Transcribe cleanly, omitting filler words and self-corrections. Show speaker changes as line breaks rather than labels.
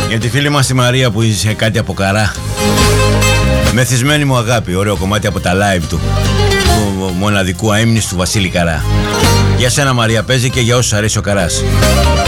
Για τη φίλη μας τη Μαρία που είσαι κάτι από Καρά. Μεθυσμένη μου αγάπη, ωραίο κομμάτι από τα live του μοναδικού αείμνης του Βασίλη Καρά. Για σένα Μαρία παίζει και για όσους αρέσει ο Καράς.